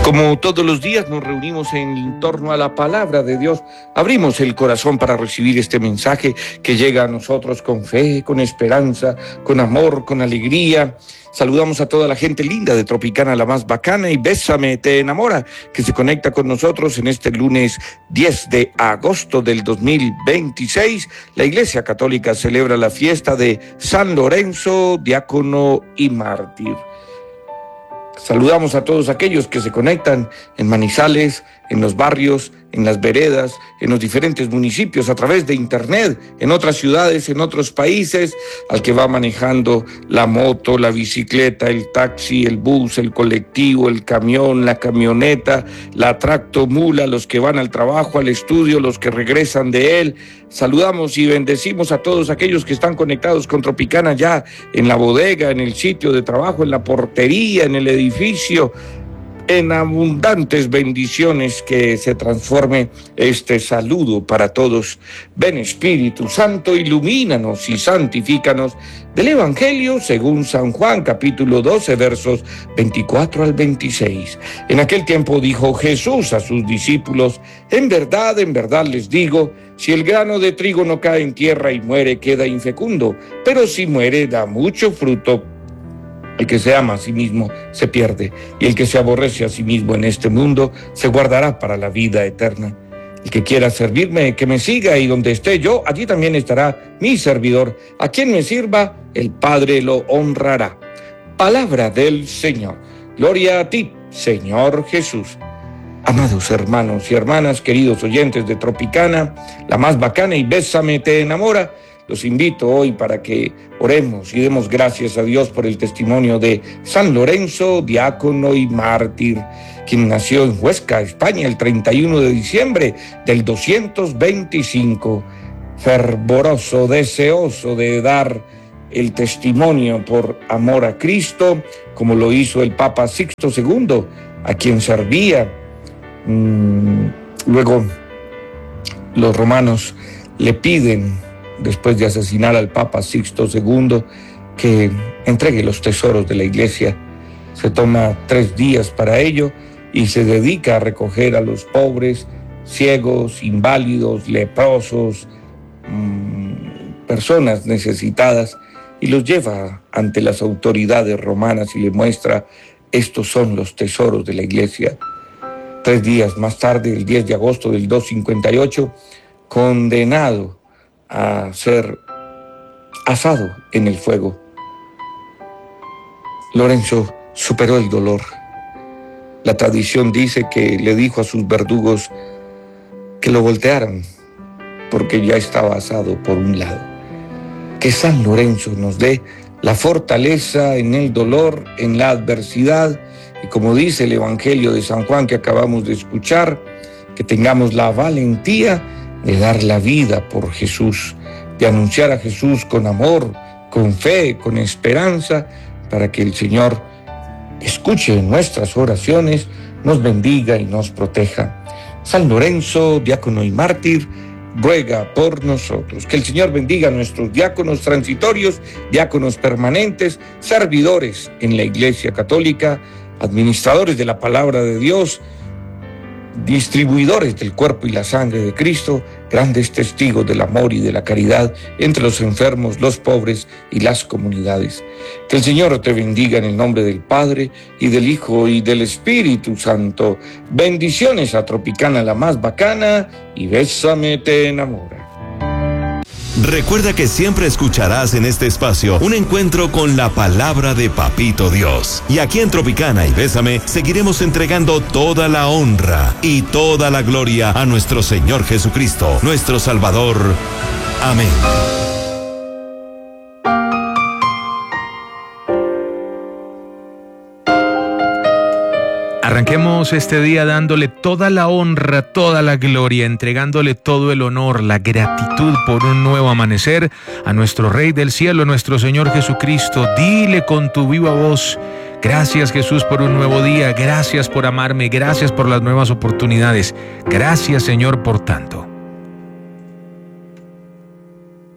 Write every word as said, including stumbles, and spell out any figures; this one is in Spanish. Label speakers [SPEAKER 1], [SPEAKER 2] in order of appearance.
[SPEAKER 1] Como todos los días nos reunimos en torno a la palabra de Dios, abrimos el corazón para recibir este mensaje que llega a nosotros con fe, con esperanza, con amor, con alegría. Saludamos a toda la gente linda de Tropicana, la más bacana, y Bésame, te enamora, que se conecta con nosotros en este lunes diez de agosto del dos mil veintiséis. La Iglesia Católica celebra la fiesta de San Lorenzo, diácono y mártir. Saludamos a todos aquellos que se conectan en Manizales, en los barrios, en las veredas, en los diferentes municipios, a través de internet, en otras ciudades, en otros países, al que va manejando la moto, la bicicleta, el taxi, el bus, el colectivo, el camión, la camioneta, la tractomula, los que van al trabajo, al estudio, los que regresan de él. Saludamos y bendecimos a todos aquellos que están conectados con Tropicana ya en la bodega, en el sitio de trabajo, en la portería, en el edificio. En abundantes bendiciones que se transforme este saludo para todos. Ven Espíritu Santo, ilumínanos y santifícanos. Del Evangelio según San Juan, capítulo doce, versos veinticuatro al veintiséis. En aquel tiempo dijo Jesús a sus discípulos: en verdad, en verdad les digo, si el grano de trigo no cae en tierra y muere, queda infecundo, pero si muere, da mucho fruto. El que se ama a sí mismo se pierde, y el que se aborrece a sí mismo en este mundo se guardará para la vida eterna. El que quiera servirme, que me siga, y donde esté yo, allí también estará mi servidor. A quien me sirva, el Padre lo honrará. Palabra del Señor. Gloria a ti, Señor Jesús. Amados hermanos y hermanas, queridos oyentes de Tropicana, la más bacana y Bésame, te enamora, los invito hoy para que oremos y demos gracias a Dios por el testimonio de San Lorenzo, diácono y mártir, quien nació en Huesca, España, el treinta y uno de diciembre del doscientos veinticinco. Fervoroso, deseoso de dar el testimonio por amor a Cristo, como lo hizo el Papa Sixto segundo, a quien servía. Luego los romanos le piden, después de asesinar al Papa Sixto segundo, que entregue los tesoros de la Iglesia. Se toma tres días para ello y se dedica a recoger a los pobres, ciegos, inválidos, leprosos, mmm, personas necesitadas, y los lleva ante las autoridades romanas y le muestra: estos son los tesoros de la Iglesia. Tres días más tarde, el diez de agosto del doscientos cincuenta y ocho, condenado a ser asado en el fuego, Lorenzo superó el dolor. La tradición dice que le dijo a sus verdugos que lo voltearan porque ya estaba asado por un lado. Que San Lorenzo nos dé la fortaleza en el dolor, en la adversidad, y como dice el Evangelio de San Juan que acabamos de escuchar, que tengamos la valentía de dar la vida por Jesús, de anunciar a Jesús con amor, con fe, con esperanza, para que el Señor escuche nuestras oraciones, nos bendiga y nos proteja. San Lorenzo, diácono y mártir, ruega por nosotros. Que el Señor bendiga a nuestros diáconos transitorios, diáconos permanentes, servidores en la Iglesia Católica, administradores de la palabra de Dios, distribuidores del cuerpo y la sangre de Cristo, grandes testigos del amor y de la caridad entre los enfermos, los pobres y las comunidades. Que el Señor te bendiga en el nombre del Padre, y del Hijo, y del Espíritu Santo. Bendiciones a Tropicana, la más bacana, y Bésame, te enamora.
[SPEAKER 2] Recuerda que siempre escucharás en este espacio un encuentro con la palabra de Papito Dios. Y aquí en Tropicana y Bésame seguiremos entregando toda la honra y toda la gloria a nuestro Señor Jesucristo, nuestro Salvador. Amén.
[SPEAKER 3] Arranquemos este día dándole toda la honra, toda la gloria, entregándole todo el honor, la gratitud por un nuevo amanecer a nuestro Rey del Cielo, nuestro Señor Jesucristo. Dile con tu viva voz: gracias, Jesús, por un nuevo día, gracias por amarme, gracias por las nuevas oportunidades, gracias, Señor, por tanto.